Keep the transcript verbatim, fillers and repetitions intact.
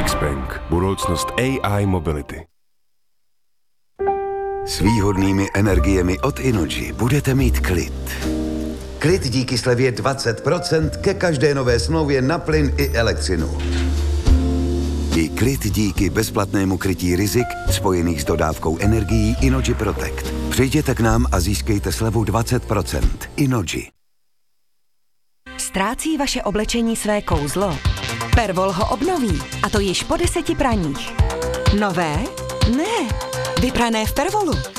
Xpeng. Budoucnost A I mobility. S výhodnými energiemi od Innogy budete mít klid. Klid díky slevě dvacet procent ke každé nové smlouvě na plyn i elektřinu. I klid díky bezplatnému krytí rizik spojených s dodávkou energií Innogy Protect. Přijděte k nám a získejte slevu dvacet procent. Innogy. Ztrácí vaše oblečení své kouzlo? Pervol ho obnoví, a to již po deseti praních. Nové? Ne, vyprané v Pervolu.